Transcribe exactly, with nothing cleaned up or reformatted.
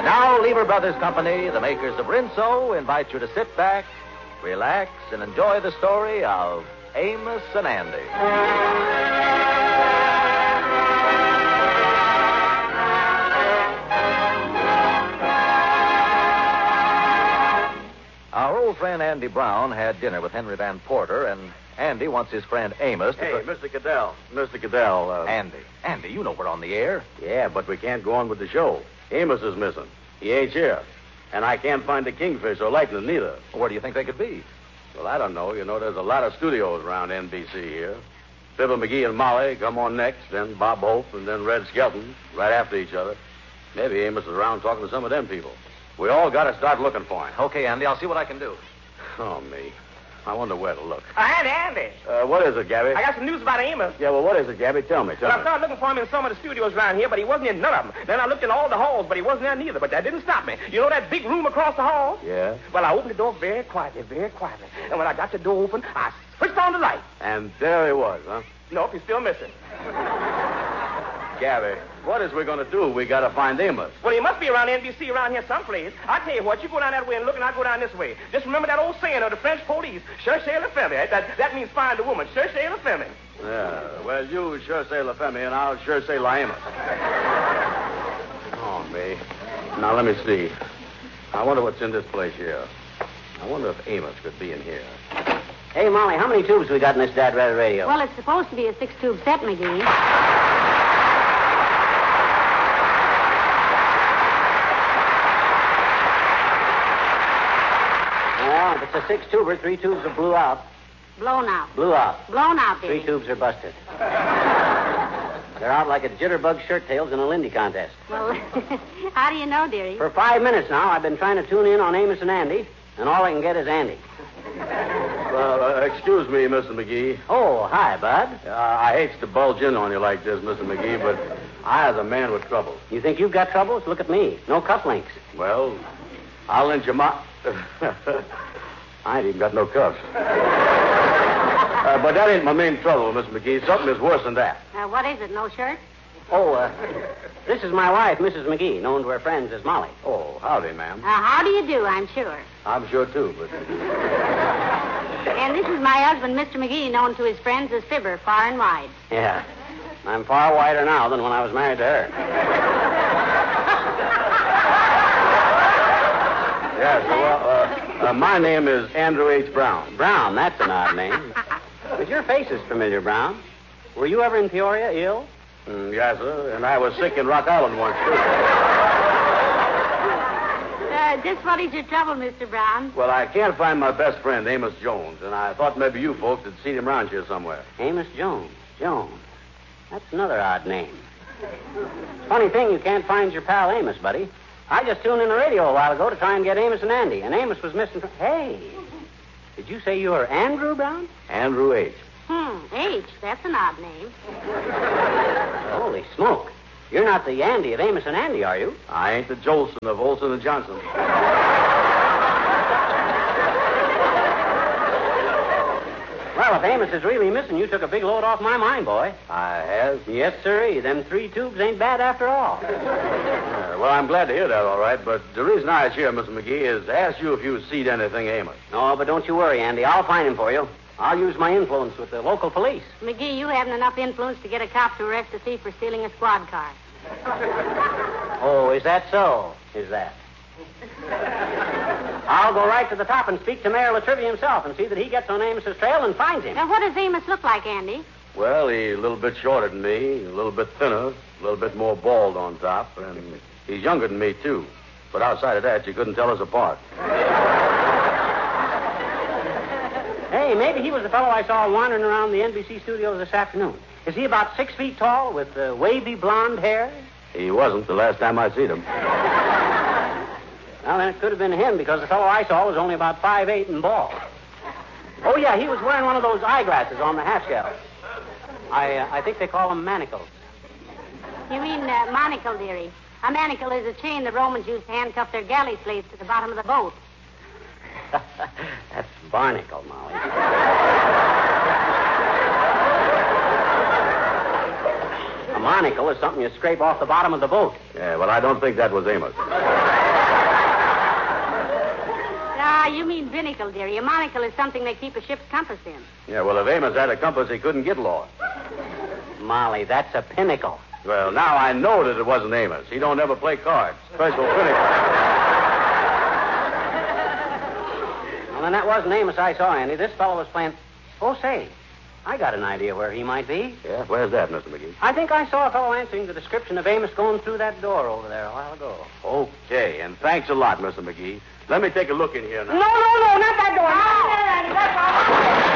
Now, Lever Brothers Company, the makers of Rinso, invite you to sit back, relax, and enjoy the story of Amos and Andy. Our old friend Andy Brown had dinner with Henry Van Porter, and Andy wants his friend Amos to... Hey, Mister Caddell. Mister Caddell. Uh... Andy. Andy, you know we're on the air. Yeah, but we can't go on with the show. Amos is missing. He ain't here. And I can't find the Kingfish or Lightning neither. Well, where do you think they could be? Well, I don't know. You know, there's a lot of studios around N B C here. Fibber McGee and Molly come on next, then Bob Hope, and then Red Skelton, right after each other. Maybe Amos is around talking to some of them people. We all got to start looking for him. Okay, Andy, I'll see what I can do. Oh, me. I wonder where to look. Uh, Andy, Andy. Uh, what is it, Gabby? I got some news about Amos. Yeah, well, what is it, Gabby? Tell me, tell well, me. I started looking for him in some of the studios around here, but he wasn't in none of them. Then I looked in all the halls, but he wasn't there neither. But that didn't stop me. You know that big room across the hall? Yeah? Well, I opened the door very quietly, very quietly. And when I got the door open, I switched on the light. And there he was, huh? Nope, he's still missing. Gabby, what is we going to do? We got to find Amos. Well, he must be around N B C around here someplace. I tell you what, you go down that way and look, and I go down this way. Just remember that old saying of the French police, cherchez la femme. That, that means find a woman, cherchez la femme. Yeah, well, you sure say la femme, and I'll sure say la Amos. Oh, me. Now, let me see. I wonder what's in this place here. I wonder if Amos could be in here. Hey, Molly, how many tubes we got in this Dad Rather radio? Well, it's supposed to be a six-tube set, McGee. Well, if it's a six-tuber, three tubes are blew out. Blown out. Blew out. Blown out, Three dear. tubes are busted. They're out like a jitterbug shirt tails in a Lindy contest. Well, how do you know, dearie? For five minutes now, I've been trying to tune in on Amos and Andy, and all I can get is Andy. Well, uh, excuse me, Mister McGee. Oh, hi, Bud. Uh, I hate to bulge in on you like this, Mister McGee, but I was a man with trouble. You think you've got troubles? Look at me. No cufflinks. Well, I'll lend you my... I ain't even got no cuffs. Uh, but that ain't my main trouble, Miss McGee. Something is worse than that. Uh, what is it, no shirt? Oh, uh, this is my wife, Missus McGee, known to her friends as Molly. Oh, howdy, ma'am. Uh, how do you do, I'm sure. I'm sure, too, but... And this is my husband, Mister McGee, known to his friends as Fibber, far and wide. Yeah. I'm far wider now than when I was married to her. Yes, well, uh, uh, my name is Andrew H. Brown. Brown, that's an odd name. But your face is familiar, Brown. Were you ever in Peoria ill? Mm, yes, sir, and I was sick in Rock Island once, too. Uh, just what is your trouble, Mister Brown? Well, I can't find my best friend, Amos Jones, and I thought maybe you folks had seen him around here somewhere. Amos Jones. Jones. That's another odd name. Funny thing, you can't find your pal Amos, buddy. I just tuned in the radio a while ago to try and get Amos and Andy, and Amos was missing from... Hey, did you say you were Andrew Brown? Andrew H. Hmm, H, that's an odd name. Holy smoke. You're not the Andy of Amos and Andy, are you? I ain't the Jolson of Olson and Johnson. Well, if Amos is really missing, you took a big load off my mind, boy. I have? Yes, sirree. Them three tubes ain't bad after all. Uh, well, I'm glad to hear that, all right, but the reason I was here, Mister McGee, is to ask you if you've seen anything Amos. No, but don't you worry, Andy. I'll find him for you. I'll use my influence with the local police. McGee, you haven't enough influence to get a cop to arrest a thief for stealing a squad car. Oh, is that so? Is that? I'll go right to the top and speak to Mayor Latrivia himself and see that he gets on Amos's trail and finds him. Now, what does Amos look like, Andy? Well, he's a little bit shorter than me, a little bit thinner, a little bit more bald on top, and he's younger than me, too. But outside of that, you couldn't tell us apart. Hey, maybe he was the fellow I saw wandering around the N B C studios this afternoon. Is he about six feet tall with uh, wavy blonde hair? He wasn't the last time I seen him. Well, then it could have been him because the fellow I saw was only about five eight and bald. Oh, yeah, he was wearing one of those eyeglasses on the half shell. I uh, I think they call them manacles. You mean uh, monocle, dearie. A manacle is a chain the Romans used to handcuff their galley slaves to the bottom of the boat. That's barnacle, Molly. A monocle is something you scrape off the bottom of the boat. Yeah, well, I don't think that was Amos. Why, you mean binnacle, dearie. A monocle is something they keep a ship's compass in. Yeah, well, if Amos had a compass, he couldn't get lost. Molly, that's a pinnacle. Well, now I know that it wasn't Amos. He don't ever play cards. Special pinnacle. Well, then that wasn't Amos I saw, Andy. This fellow was playing... Oh, say, I got an idea where he might be. Yeah, where's that, Mister McGee? I think I saw a fellow answering the description of Amos going through that door over there a while ago. Okay, and thanks a lot, Mister McGee. Let me take a look in here now. No, no, no, not that door. No, no, no, no,